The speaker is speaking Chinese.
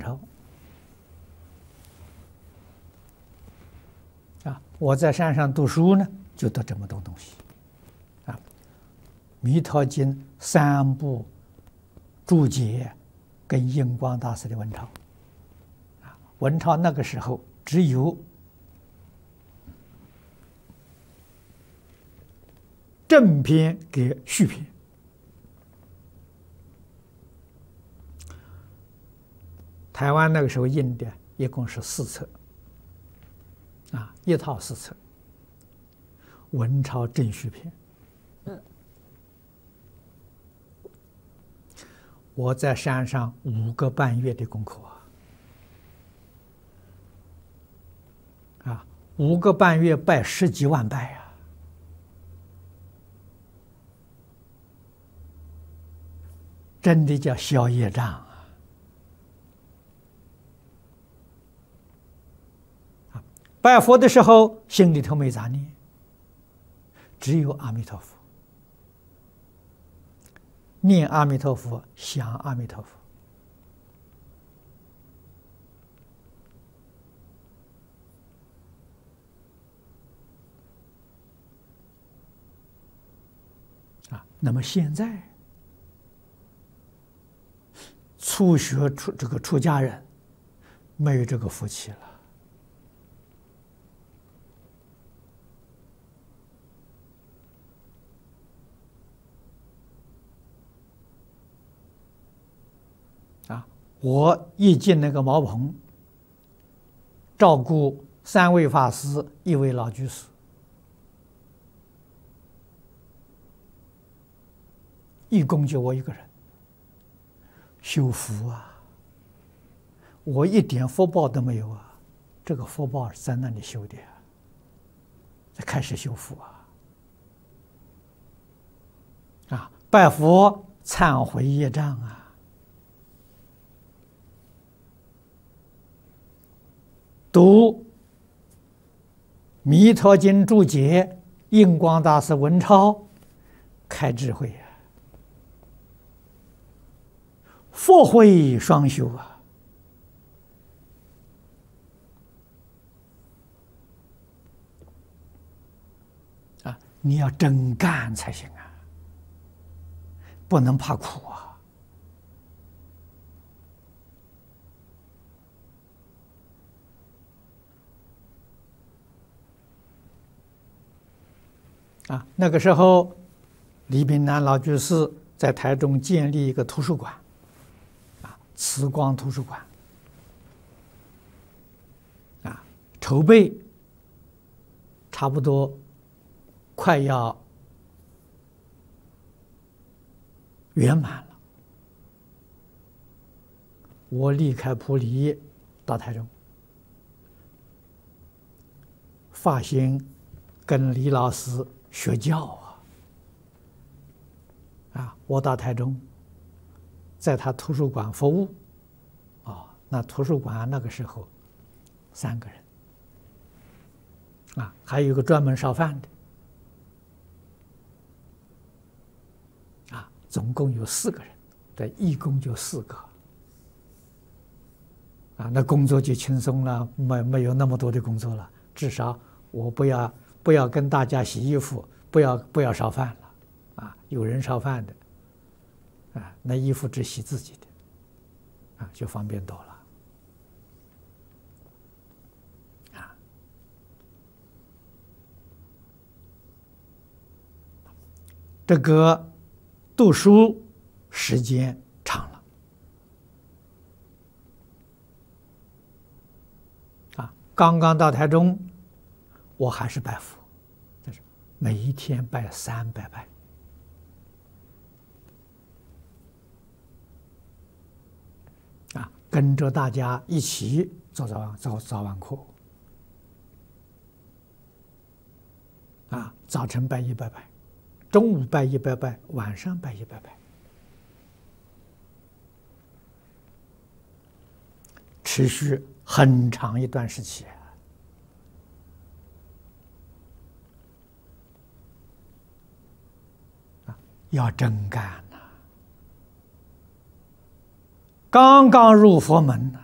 朝。我在山上读书呢，就得这么多东西。《弥陀经》3部注解跟印光大师的文钞。文钞那个时候只有正篇给续篇。台湾那个时候印的一共是4册，一套4册，文钞正续篇。我在山上5个半月的功课5个半月拜10几万拜真的叫消业障拜佛的时候心里头没杂念，只有阿弥陀佛，念阿弥陀佛，想阿弥陀佛。那么现在初学出家人没有这个福气了。我一进那个茅棚，照顾3位法师，1位老居士，一共就我一个人，修福我一点福报都没有这个福报是在那里修的才开始修福拜佛忏悔业障读《弥陀经》注解，印光大师文钞，开智慧佛慧双修你要真干才行不能怕苦那个时候，李炳南老居士在台中建立一个图书馆，慈光图书馆，筹备差不多快要圆满了。我离开埔里到台中，发心跟李老师学教我到台中，在他图书馆服务那图书馆那个时候3个人还有一个专门烧饭的总共有4个人，对，义工就4个那工作就轻松了，没有那么多的工作了，至少我不要跟大家洗衣服，不要烧饭了有人烧饭的那衣服只洗自己的就方便多了这个读书时间长了刚刚到台中，我还是拜佛，就是每一天拜300拜跟着大家一起做早晚课早晨拜100拜，中午拜100拜，晚上拜100拜，持续很长一段时期要真干刚刚入佛门